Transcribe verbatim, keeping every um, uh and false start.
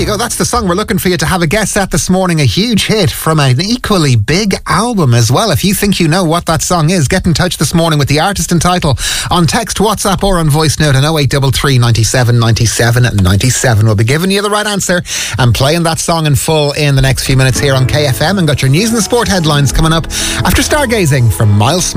you go. That's the song we're looking for you to have a guess at this morning. A huge hit from an equally big album as well. If you think you know what that song is, get in touch this morning with the artist and title on text, WhatsApp or on voice note on oh eight three three, ninety-seven, ninety-seven, ninety-seven. We'll be giving you the right answer and playing that song in full in the next few minutes here on K F M. And got your news and sport headlines coming up after stargazing from Miles